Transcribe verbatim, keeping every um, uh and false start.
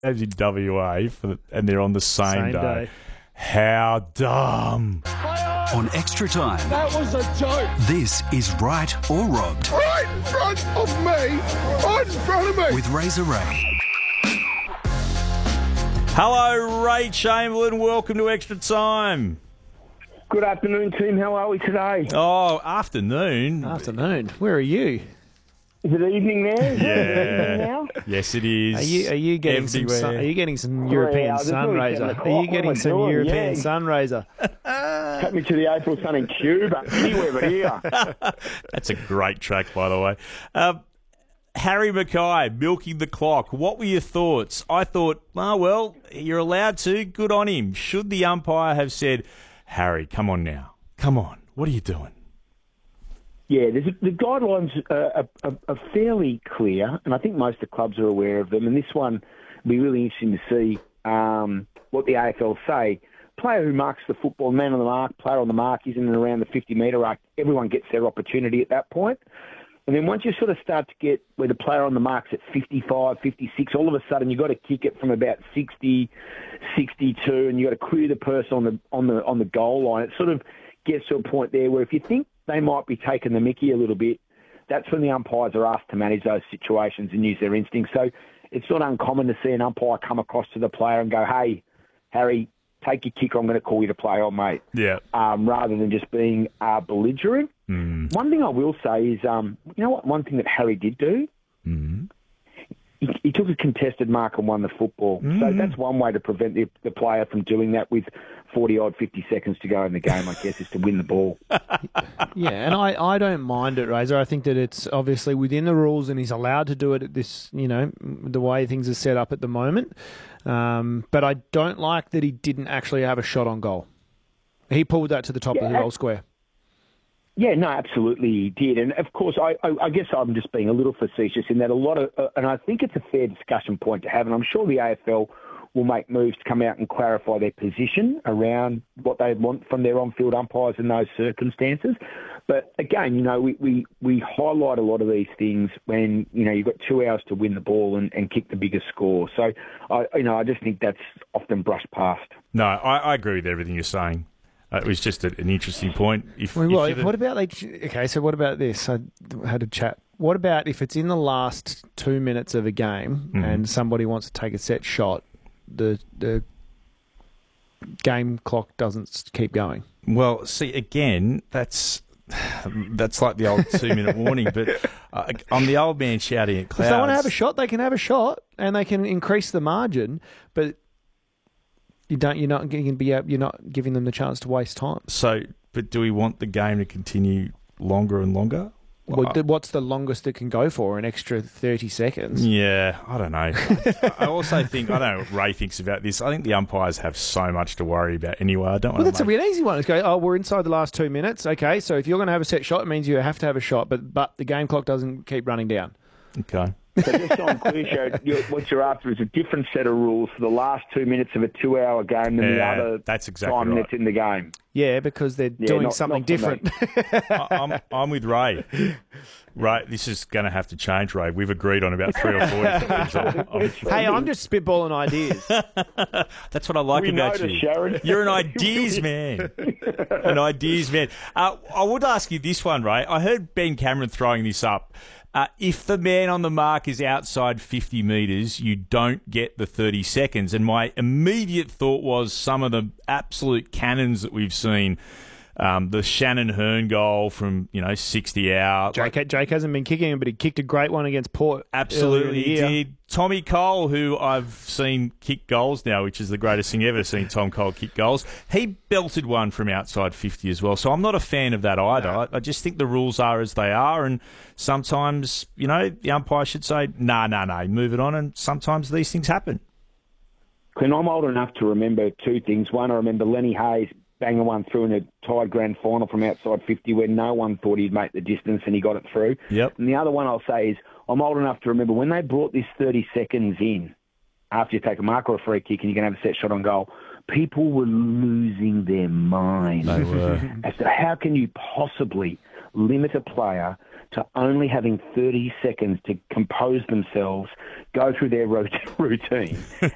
As in W A, for the, and they're on the same, Same day. day. How dumb. On Extra Time, That was a joke. this is Right or Robbed Right in front of me. Right in front of me. with Razor Ray. Hello, Ray Chamberlain. Welcome to Extra Time. Good afternoon, team. How are we today? Oh, afternoon. Afternoon. Where are you? Is it evening now? Is it Yeah. evening now? Yes, it is. Are you are you getting some Everywhere. sun, are you getting some Three European hours. It's sun only razor? seven Are o'clock. you What getting am I some doing? European Yeah. sun razor? Take me to the April sun in Cuba. Anywhere but here. That's a great track, by the way. Um, Harry Mackay, milking the clock. What were your thoughts? I thought, oh, well, you're allowed to. Good on him. Should the umpire have said, Harry, come on now. Come on. What are you doing? Yeah, there's a, the guidelines are, are, are fairly clear, and I think most of the clubs are aware of them. And this one will be really interesting to see um, what the A F L say. Player who marks the football, man on the mark, player on the mark, is in and around the fifty-metre arc. Everyone gets their opportunity at that point. And then once you sort of start to get where the player on the mark's at fifty-five, fifty-six, all of a sudden you've got to kick it from about sixty, sixty-two, and you've got to clear the person on the on the on the goal line. It sort of gets to a point there where if you think they might be taking the mickey a little bit, that's when the umpires are asked to manage those situations and use their instincts. So it's not uncommon to see an umpire come across to the player and go, hey, Harry, take your kicker, I'm going to call you to play on, mate. Yeah. Um, rather than just being uh, belligerent. Mm. One thing I will say is, um, you know what, one thing that Harry did do? Mm. He, he took a contested mark and won the football. Mm. So that's one way to prevent the, the player from doing that with forty-odd, fifty seconds to go in the game, I guess, is to win the ball. Yeah, and I, I don't mind it, Razor. I think that it's obviously within the rules and he's allowed to do it at this, you know, the way things are set up at the moment. Um, but I don't like that he didn't actually have a shot on goal. He pulled that to the top Yeah. of the goal square. Yeah, no, absolutely he did. And, of course, I, I, I guess I'm just being a little facetious in that a lot of, uh, and I think it's a fair discussion point to have, and I'm sure the A F L will make moves to come out and clarify their position around what they want from their on-field umpires in those circumstances. But, again, you know, we, we, we highlight a lot of these things when, you know, you've got two hours to win the ball and, and kick the biggest score. So, I, you know, I just think that's often brushed past. No, I, I agree with everything you're saying. Uh, it was just a, an interesting point. If, Well, if what, you'd have- what about like? Okay, so what about this? I had a chat. What about if it's in the last two minutes of a game Mhm. and somebody wants to take a set shot, the the game clock doesn't s- keep going? Well, see, again, that's that's like the old two-minute warning, but uh, I'm the old man shouting at clouds. If they want to have a shot, they can have a shot and they can increase the margin, but you don't. You're not going to be. You're not giving them the chance to waste time. So, but do we want the game to continue longer and longer? Well, th- what's the longest it can go for? An extra thirty seconds? Yeah, I don't know. I also think, I don't know what Ray thinks about this. I think the umpires have so much to worry about anyway. I don't Well, want that's to a make... real easy one. It's go, oh, we're inside the last two minutes. Okay, so if you're going to have a set shot, it means you have to have a shot, but but the game clock doesn't keep running down. Okay. So just so I'm clear, Sherry, you're, what you're after is a different set of rules for the last two minutes of a two-hour game than the Yeah, other that's exactly time right. that's in the game. Yeah, because they're Yeah, doing not- something not for me. different. I, I'm, I'm with Ray. Ray, this is going to have to change, Ray. We've agreed on about three or four things. I'm- I'm- Hey, I'm just spitballing ideas. That's what I like We about noticed, you. Sharon. You're an ideas man. An ideas man. Uh, I would ask you this one, Ray. I heard Ben Cameron throwing this up. Uh, if the man on the mark is outside fifty metres, you don't get the thirty seconds. And my immediate thought was some of the absolute cannons that we've seen. Um, the Shannon Hearn goal from, you know, sixty out. Jake, Jake hasn't been kicking him, but he kicked a great one against Port. Absolutely, earlier in the he year. did. Tommy Cole, who I've seen kick goals now, which is the greatest thing ever, seen Tom Cole kick goals. He belted one from outside fifty as well. So I'm not a fan of that either. No. I, I just think the rules are as they are, and sometimes, you know, the umpire should say, nah, nah, nah, move it on, and sometimes these things happen. Clint, I'm old enough to remember two things. One, I remember Lenny Hayes banging one through in a tied grand final from outside fifty where no one thought he'd make the distance and he got it through. Yep. And the other one I'll say is I'm old enough to remember when they brought this thirty seconds in after you take a mark or a free kick and you can have a set shot on goal, people were losing their minds They were. as to how can you possibly limit a player to only having thirty seconds to compose themselves, go through their rot- routine,